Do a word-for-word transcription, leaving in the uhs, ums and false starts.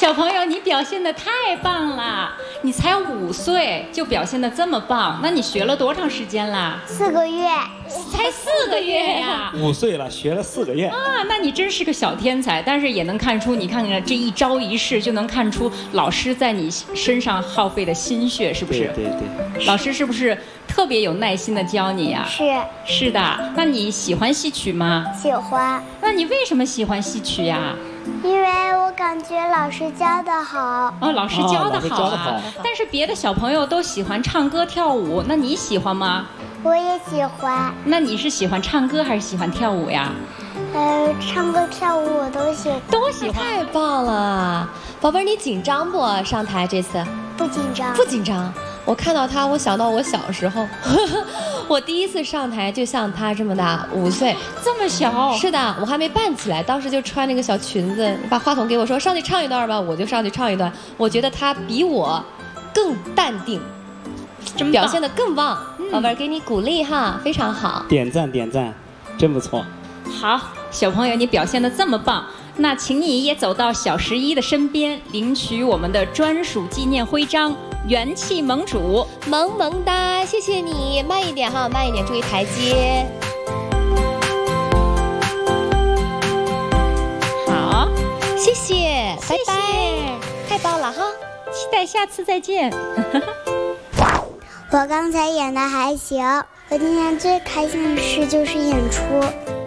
小朋友，你表现得太棒了！你才五岁就表现得这么棒，那你学了多长时间啦？ 四个月。 才四个月呀！ 五岁了，学了四个月啊，那你真是个小天才。但是也能看出，你看看这一招一式，就能看出老师在你身上耗费的心血，是不是？ 对对对。 老师是不是特别有耐心的教你呀？ 是。 是的。那你喜欢戏曲吗？ 喜欢。 那你为什么喜欢戏曲呀？ 因为我感觉老师教得好。 哦，老师教得好啊。 好但是别的小朋友都喜欢唱歌跳舞，那你喜欢吗？ 我也喜欢。 那你是喜欢唱歌还是喜欢跳舞呀？ 呃，唱歌跳舞我都喜欢。 都喜欢。 太棒了，宝贝儿，你紧张不？上台这次？ 不紧张。 不紧张。我看到他，我想到我小时候，呵呵，我第一次上台就像他这么大，五岁， 这么小。 是的，我还没扮起来，当时就穿那个小裙子，把话筒给我说上去唱一段吧，我就上去唱一段。我觉得他比我更淡定，表现得更棒。宝贝儿，给你鼓励哈，非常好。 点赞点赞，真不错。 好，小朋友，你表现得这么棒，那请你也走到小十一的身边，领取我们的专属纪念徽章。元气盟主， 萌萌哒，谢谢你，慢一点哈，慢一点，注意台阶。 好， 谢谢， 谢谢， 拜拜，太棒了哈， 期待下次再见。 我刚才演的还行，我今天最开心的事就是演出。